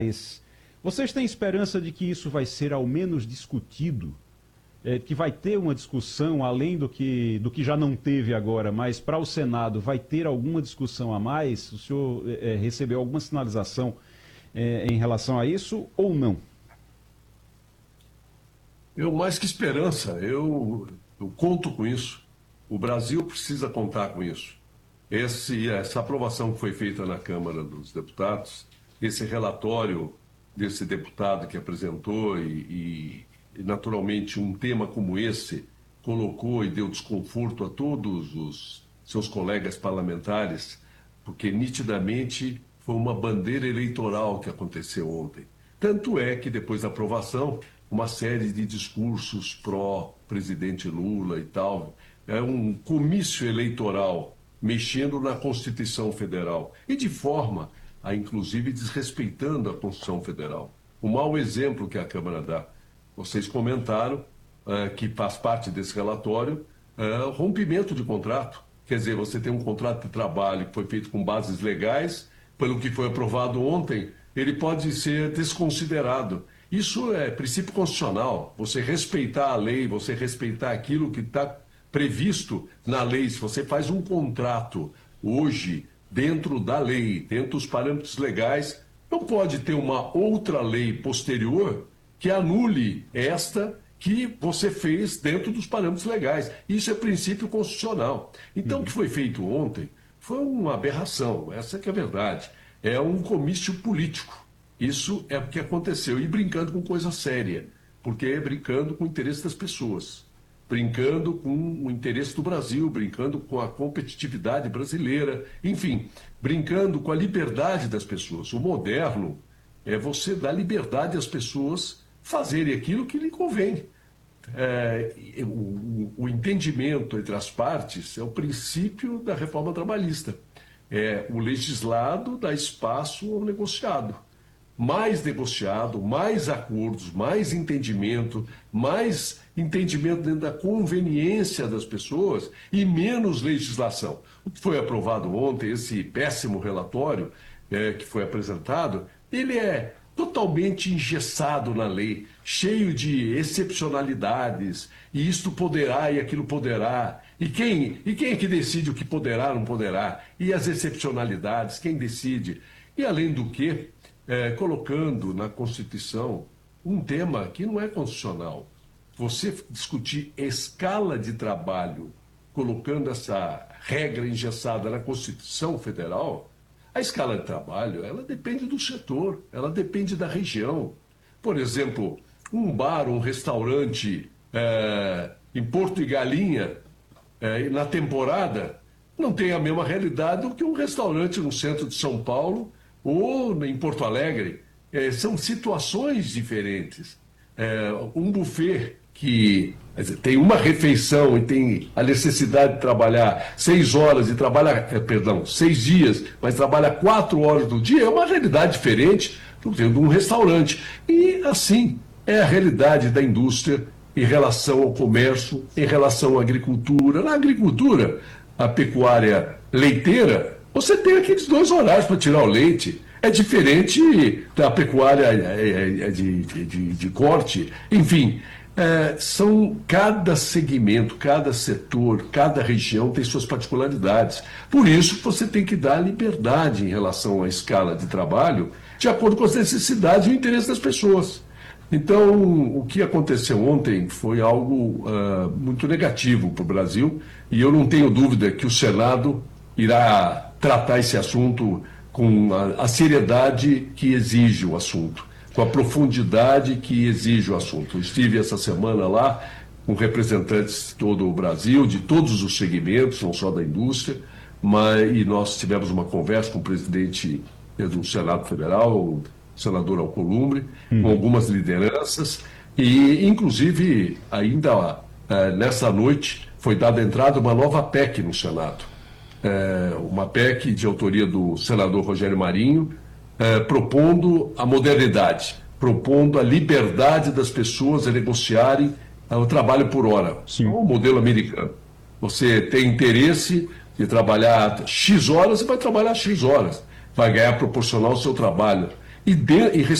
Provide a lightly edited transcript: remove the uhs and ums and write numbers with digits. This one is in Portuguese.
Vocês têm esperança de que isso vai ser ao menos discutido? Que vai ter uma discussão além do que já não teve agora, mas para o Senado vai ter alguma discussão a mais? O senhor recebeu alguma sinalização em relação a isso ou não? Eu, mais que esperança, eu conto com isso. O Brasil precisa contar com isso. Essa aprovação que foi feita na Câmara dos Deputados, esse relatório desse deputado que apresentou e naturalmente, um tema como esse colocou e deu desconforto a todos os seus colegas parlamentares, porque nitidamente foi uma bandeira eleitoral que aconteceu ontem. Tanto é que, depois da aprovação, uma série de discursos pró-presidente Lula e tal, é um comício eleitoral mexendo na Constituição Federal e de forma a, inclusive, desrespeitando a Constituição Federal. O mau exemplo que a Câmara dá. Vocês comentaram que faz parte desse relatório rompimento de contrato. Quer dizer, você tem um contrato de trabalho que foi feito com bases legais, pelo que foi aprovado ontem, ele pode ser desconsiderado. Isso é princípio constitucional. Você respeitar a lei, você respeitar aquilo que está previsto na lei. Se você faz um contrato hoje dentro da lei, dentro dos parâmetros legais, não pode ter uma outra lei posterior que anule esta que você fez dentro dos parâmetros legais. Isso é princípio constitucional. Então, o que foi feito ontem foi uma aberração, essa que é a verdade. É um comício político. Isso é o que aconteceu. E brincando com coisa séria, porque é brincando com o interesse das pessoas, brincando com o interesse do Brasil, brincando com a competitividade brasileira, enfim, brincando com a liberdade das pessoas. O moderno é você dar liberdade às pessoas fazerem aquilo que lhe convém. O entendimento entre as partes é o princípio da reforma trabalhista. O legislado dá espaço ao negociado. Mais negociado, mais acordos, mais entendimento dentro da conveniência das pessoas e menos legislação. O que foi aprovado ontem, esse péssimo relatório que foi apresentado, ele é totalmente engessado na lei, cheio de excepcionalidades, e isto poderá e aquilo poderá. E quem é que decide o que poderá ou não poderá? E as excepcionalidades, quem decide? E além do que, colocando na Constituição um tema que não é constitucional. Você discutir escala de trabalho, colocando essa regra engessada na Constituição Federal, a escala de trabalho, ela depende do setor, ela depende da região. Por exemplo, um bar, um restaurante em Porto e Galinha, na temporada, não tem a mesma realidade do que um restaurante no centro de São Paulo ou em Porto Alegre. São situações diferentes. Um buffet que tem uma refeição e tem a necessidade de trabalhar 6 horas e trabalha, 6 dias, mas trabalha 4 horas do dia, é uma realidade diferente do que de um restaurante. E assim é a realidade da indústria em relação ao comércio, em relação à agricultura. Na agricultura, a pecuária leiteira, você tem aqueles 2 horários para tirar o leite. É diferente da pecuária de corte, enfim. São cada segmento, cada setor, cada região tem suas particularidades. Por isso, você tem que dar liberdade em relação à escala de trabalho, de acordo com as necessidades e o interesse das pessoas. Então, o que aconteceu ontem foi algo muito negativo para o Brasil, e eu não tenho dúvida que o Senado irá tratar esse assunto com a seriedade que exige o assunto, com a profundidade que exige o assunto. Eu estive essa semana lá com representantes de todo o Brasil, de todos os segmentos, não só da indústria, e nós tivemos uma conversa com o presidente do Senado Federal, o senador Alcolumbre, com algumas lideranças, e inclusive ainda nessa noite foi dada entrada uma nova PEC no Senado. Uma PEC de autoria do senador Rogério Marinho, propondo a modernidade, propondo a liberdade das pessoas a negociarem o trabalho por hora. Sim. O modelo americano. Você tem interesse de trabalhar X horas, você vai trabalhar X horas, vai ganhar proporcional ao seu trabalho. e